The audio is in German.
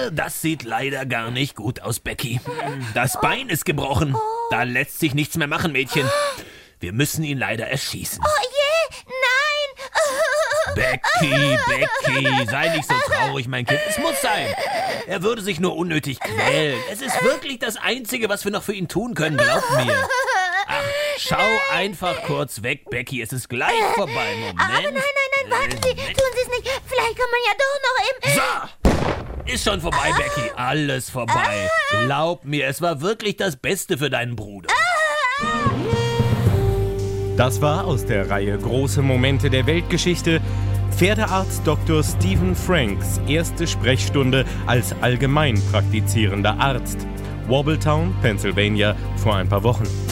Das sieht leider gar nicht gut aus, Becky. Das Bein ist gebrochen. Da lässt sich nichts mehr machen, Mädchen. Wir müssen ihn leider erschießen. Oh je, nein! Becky, sei nicht so traurig, mein Kind. Es muss sein. Er würde sich nur unnötig quälen. Es ist wirklich das Einzige, was wir noch für ihn tun können, glaub mir. Ach, schau einfach kurz weg, Becky. Es ist gleich vorbei. Moment. Aber nein, warten Sie, tun Sie es nicht. Vielleicht kann man ja doch noch So, ist schon vorbei, Becky. Alles vorbei. Glaub mir, es war wirklich das Beste für deinen Bruder. Das war aus der Reihe Große Momente der Weltgeschichte Pferdearzt Dr. Stephen Franks erste Sprechstunde als allgemein praktizierender Arzt. Wobbletown, Pennsylvania, vor ein paar Wochen.